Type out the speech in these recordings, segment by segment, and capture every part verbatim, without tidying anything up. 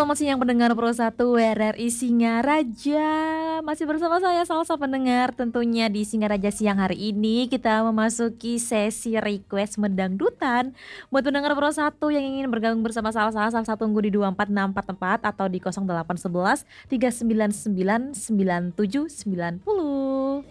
selamat siang pendengar Pro satu W R R I Singaraja. Masih bersama saya Salsa pendengar tentunya di Singaraja siang hari ini kita memasuki sesi request mendangdutan. Buat pendengar Pro satu yang ingin bergabung bersama Salsa, Salsa tunggu di dua empat enam empat empat atau di nol delapan satu satu tiga sembilan sembilan sembilan tujuh sembilan nol.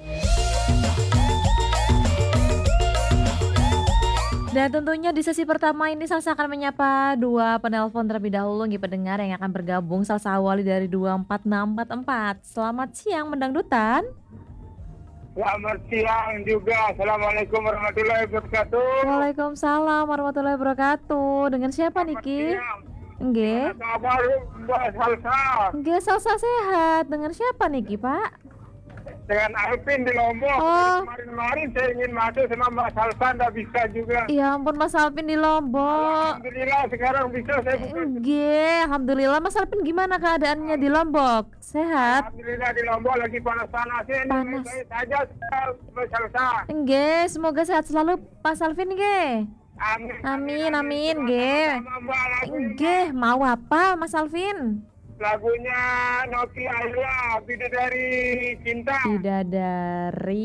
Dan tentunya di sesi pertama ini Salsa akan menyapa dua penelpon terlebih dahulu nih pendengar yang akan bergabung. Salsa awali dari dua empat enam empat empat. Selamat siang mendangdutan. Selamat siang juga. Assalamualaikum warahmatullahi wabarakatuh. Waalaikumsalam warahmatullahi wabarakatuh. Dengan siapa Selamat Niki? siang. Nggih. Apa kabar Mbak Salsa? Nggih, Salsa sehat. Dengan siapa Niki, Pak? Dengan Alvin di Lombok. Oh. Kemarin-kemarin saya ingin masuk sama Mbak Salsa, nggak bisa juga. Ya ampun Mas Alvin di Lombok. Alhamdulillah sekarang bisa saya buka. Nggih, alhamdulillah. Mas Alvin gimana keadaannya di Lombok? Sehat? Alhamdulillah di Lombok lagi panas-panasnya ini. Panas. Baik saja Mbak Salsa. Nggih, semoga sehat selalu Mas Alvin nggih. Amin. Amin, amin, nggih. Sama Mbak lagunya. Nggih, mau apa Mas Alvin? Lagunya Noki Ayla, Bidadari Cinta. Bidadari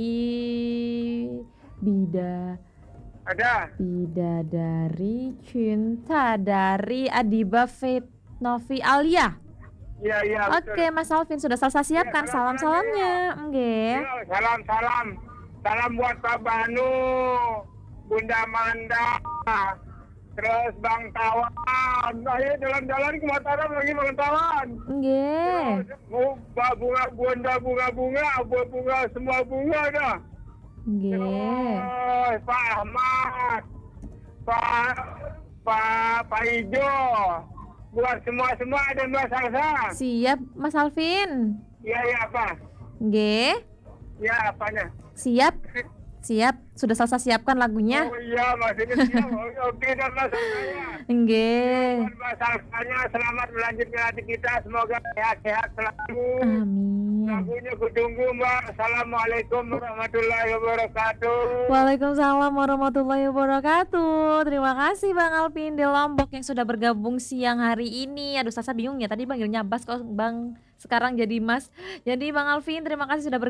Bida Ada. Bidadari Cinta dari Adiba Faith Novi Alia. Iya, iya. Oke, Mas Alvin sudah Salsa siapkan Ya, salam-salamnya. Nggih. Iya, salam salam salam buat Pak Banu, Bunda Manda, terus Bang Tawan. Ayo jalan-jalan ke Mataram lagi Bang Tawan. Nggih. Terus bu- ba- bunga bunga bunga bunga bunga bunga semua bunga dah. Nggih. Terus Pak Ahmad, Pak Pak Pak Ijo, buat semua semua ada Mbak Salsa. Siap Mas Alvin. Iya iya apa? Nggih. Ya apanya? Siap. Siap. Sudah Salsa siapkan lagunya. Oh iya, maksudnya siap. Oke, dan Mas Salsanya. Nggih. Buat Mas Salsanya, selamat melanjutkan hati kita. Semoga sehat-sehat selalu. Amin. Lagunya kutunggu, Mbak. Assalamualaikum warahmatullahi wabarakatuh. Waalaikumsalam warahmatullahi wabarakatuh. Terima kasih Bang Alvin di Lombok yang sudah bergabung siang hari ini. Aduh Salsa bingung ya tadi panggilnya Bas kok Bang sekarang jadi Mas. Jadi Bang Alvin terima kasih sudah bergabung.